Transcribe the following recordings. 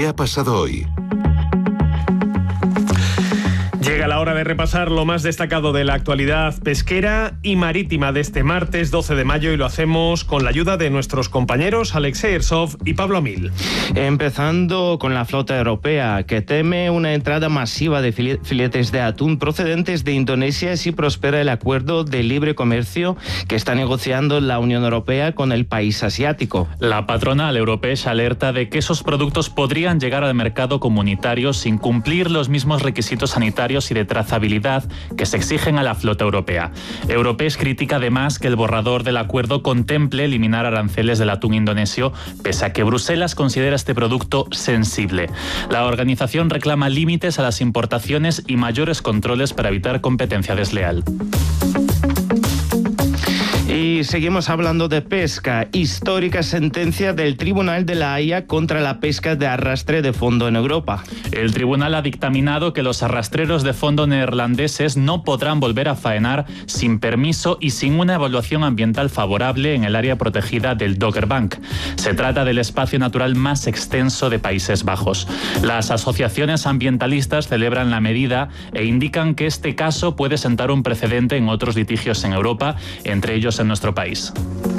¿Qué ha pasado hoy? Llega la hora de repasar lo más destacado de la actualidad pesquera y marítima de este martes 12 de mayo y lo hacemos con la ayuda de nuestros compañeros Alexei Ersov y Pablo Amil. Empezando con la flota europea, que teme una entrada masiva de filetes de atún procedentes de Indonesia si prospera el acuerdo de libre comercio que está negociando la Unión Europea con el país asiático. La patronal europea alerta de que esos productos podrían llegar al mercado comunitario sin cumplir los mismos requisitos sanitarios y de trazabilidad que se exigen a la flota europea. Europees critica además que el borrador del acuerdo contemple eliminar aranceles del atún indonesio, pese a que Bruselas considera este producto sensible. La organización reclama límites a las importaciones y mayores controles para evitar competencia desleal. Y seguimos hablando de pesca. Histórica sentencia del Tribunal de la Haya contra la pesca de arrastre de fondo en Europa. El tribunal ha dictaminado que los arrastreros de fondo neerlandeses no podrán volver a faenar sin permiso y sin una evaluación ambiental favorable en el área protegida del Doggerbank. Se trata del espacio natural más extenso de Países Bajos. Las asociaciones ambientalistas celebran la medida e indican que este caso puede sentar un precedente en otros litigios en Europa, entre ellos en nuestro país.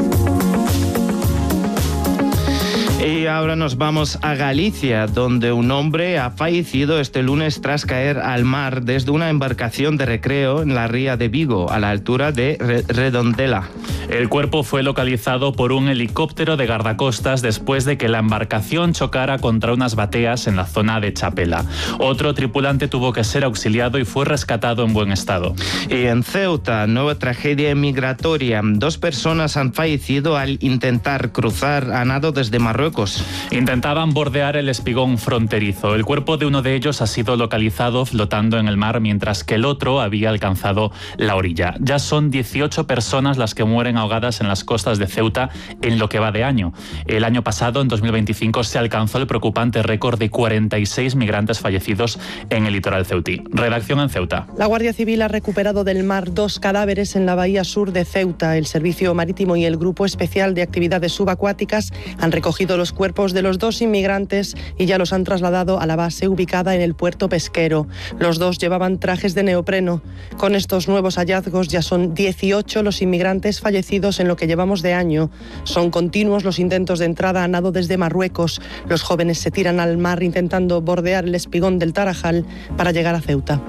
Y ahora nos vamos a Galicia, donde un hombre ha fallecido este lunes tras caer al mar desde una embarcación de recreo en la ría de Vigo, a la altura de Redondela. El cuerpo fue localizado por un helicóptero de guardacostas después de que la embarcación chocara contra unas bateas en la zona de Chapela. Otro tripulante tuvo que ser auxiliado y fue rescatado en buen estado. Y en Ceuta, nueva tragedia migratoria. 2 personas han fallecido al intentar cruzar a nado desde Marruecos. Intentaban bordear el espigón fronterizo. El cuerpo de uno de ellos ha sido localizado flotando en el mar, mientras que el otro había alcanzado la orilla. Ya son 18 personas las que mueren ahogadas en las costas de Ceuta en lo que va de año. El año pasado, en 2025, se alcanzó el preocupante récord de 46 migrantes fallecidos en el litoral ceutí. Redacción en Ceuta. La Guardia Civil ha recuperado del mar 2 cadáveres en la bahía sur de Ceuta. El Servicio Marítimo y el Grupo Especial de Actividades Subacuáticas han recogido los cuerpos de los 2 inmigrantes y ya los han trasladado a la base ubicada en el puerto pesquero. Los 2 llevaban trajes de neopreno. Con estos nuevos hallazgos ya son 18 los inmigrantes fallecidos en lo que llevamos de año. Son continuos los intentos de entrada a nado desde Marruecos. Los jóvenes se tiran al mar intentando bordear el espigón del Tarajal para llegar a Ceuta.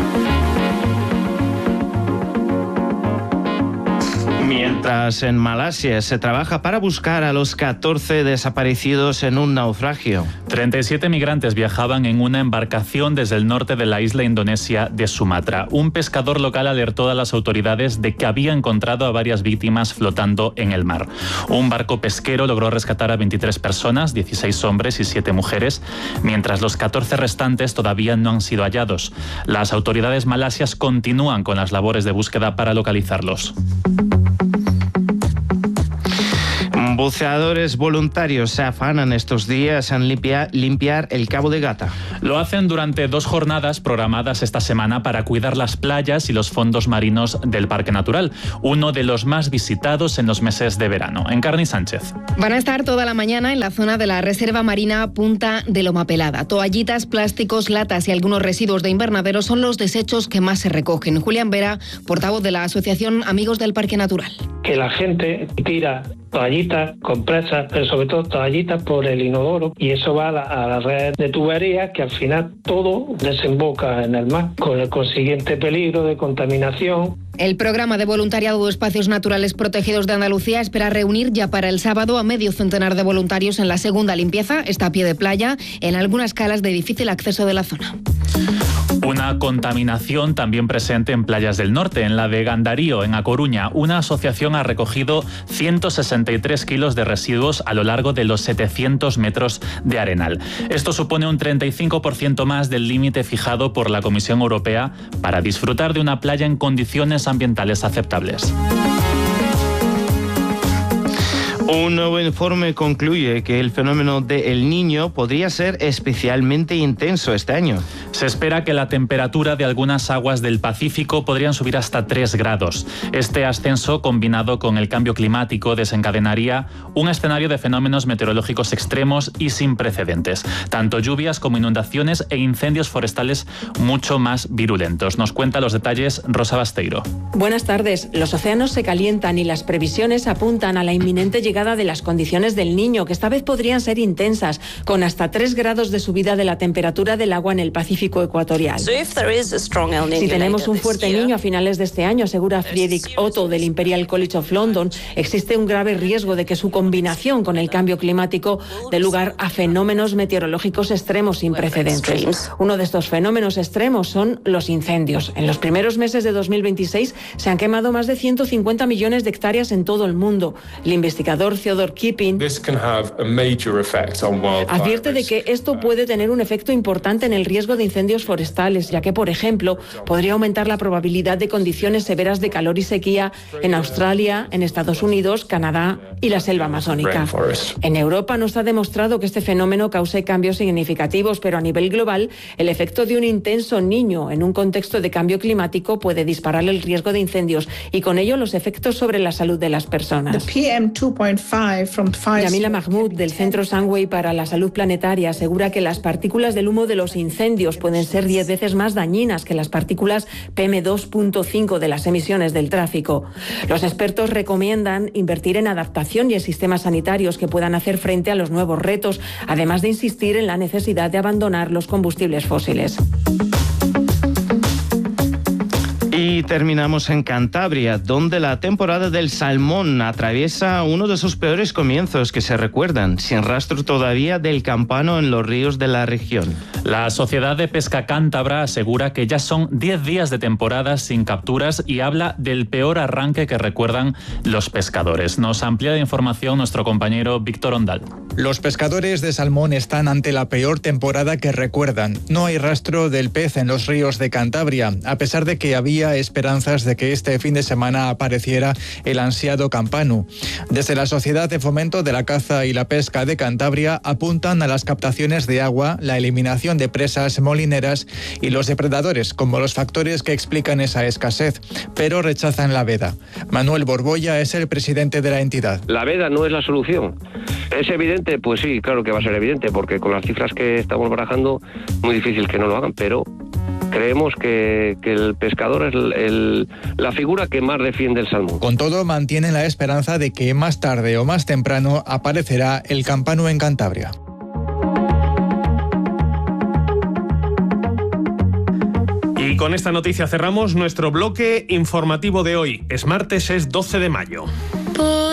Mientras en Malasia se trabaja para buscar a los 14 desaparecidos en un naufragio. 37 migrantes viajaban en una embarcación desde el norte de la isla indonesia de Sumatra. Un pescador local alertó a las autoridades de que había encontrado a varias víctimas flotando en el mar. Un barco pesquero logró rescatar a 23 personas, 16 hombres y 7 mujeres, mientras los 14 restantes todavía no han sido hallados. Las autoridades malasias continúan con las labores de búsqueda para localizarlos. Buceadores voluntarios se afanan estos días en limpiar el Cabo de Gata. Lo hacen durante 2 jornadas programadas esta semana para cuidar las playas y los fondos marinos del Parque Natural, uno de los más visitados en los meses de verano. Encarni Sánchez. Van a estar toda la mañana en la zona de la Reserva Marina Punta de Loma Pelada. Toallitas, plásticos, latas y algunos residuos de invernadero son los desechos que más se recogen. Julián Vera, portavoz de la Asociación Amigos del Parque Natural. Que la gente tira toallitas, compresas, pero sobre todo toallitas por el inodoro, y eso va a la red de tuberías, que al final todo desemboca en el mar, con el consiguiente peligro de contaminación. El programa de voluntariado de Espacios Naturales Protegidos de Andalucía espera reunir ya para el sábado a medio centenar de voluntarios en la segunda limpieza, esta a pie de playa, en algunas calas de difícil acceso de la zona. Una contaminación también presente en playas del norte. En la de Gandarío, en A Coruña, una asociación ha recogido 163 kilos de residuos a lo largo de los 700 metros de arenal. Esto supone un 35% más del límite fijado por la Comisión Europea para disfrutar de una playa en condiciones ambientales aceptables. Un nuevo informe concluye que el fenómeno del Niño podría ser especialmente intenso este año. Se espera que la temperatura de algunas aguas del Pacífico podrían subir hasta 3 grados. Este ascenso, combinado con el cambio climático, desencadenaría un escenario de fenómenos meteorológicos extremos y sin precedentes. Tanto lluvias como inundaciones e incendios forestales mucho más virulentos. Nos cuenta los detalles Rosa Basteiro. Buenas tardes. Los océanos se calientan y las previsiones apuntan a la inminente llegada de las condiciones del Niño, que esta vez podrían ser intensas, con hasta 3 grados de subida de la temperatura del agua en el Pacífico ecuatorial. Si tenemos un fuerte Niño a finales de este año, asegura Friedrich Otto del Imperial College of London, existe un grave riesgo de que su combinación con el cambio climático dé lugar a fenómenos meteorológicos extremos sin precedentes. Uno de estos fenómenos extremos son los incendios. En los primeros meses de 2026 se han quemado más de 150 millones de hectáreas en todo el mundo. El investigador Theodore Kipping advierte de que esto puede tener un efecto importante en el riesgo de incendios forestales, ya que, por ejemplo, podría aumentar la probabilidad de condiciones severas de calor y sequía en Australia, en Estados Unidos, Canadá y la selva amazónica. En Europa no se ha demostrado que este fenómeno cause cambios significativos, pero a nivel global, el efecto de un intenso Niño en un contexto de cambio climático puede disparar el riesgo de incendios y con ello los efectos sobre la salud de las personas. Yamila Mahmoud, del Centro Sunway para la Salud Planetaria, asegura que las partículas del humo de los incendios pueden ser 10 veces más dañinas que las partículas PM2.5 de las emisiones del tráfico. Los expertos recomiendan invertir en adaptación y en sistemas sanitarios que puedan hacer frente a los nuevos retos, además de insistir en la necesidad de abandonar los combustibles fósiles. Y terminamos en Cantabria, donde la temporada del salmón atraviesa uno de sus peores comienzos que se recuerdan, sin rastro todavía del campano en los ríos de la región. La Sociedad de Pesca Cántabra asegura que ya son 10 días de temporada sin capturas y habla del peor arranque que recuerdan los pescadores. Nos amplía la información nuestro compañero Víctor Ondal. Los pescadores de salmón están ante la peor temporada que recuerdan. No hay rastro del pez en los ríos de Cantabria, a pesar de que había esperanzas de que este fin de semana apareciera el ansiado campanu. Desde la Sociedad de Fomento de la Caza y la Pesca de Cantabria apuntan a las captaciones de agua, la eliminación de presas molineras y los depredadores como los factores que explican esa escasez, pero rechazan la veda. Manuel Borbolla es el presidente de la entidad. La veda no es la solución. ¿Es evidente? Pues sí, claro que va a ser evidente, porque con las cifras que estamos barajando, muy difícil que no lo hagan, pero creemos que el pescador es la figura que más defiende el salmón. Con todo, mantienen la esperanza de que más tarde o más temprano aparecerá el campanu en Cantabria. Y con esta noticia cerramos nuestro bloque informativo de hoy. Es martes, es 12 de mayo.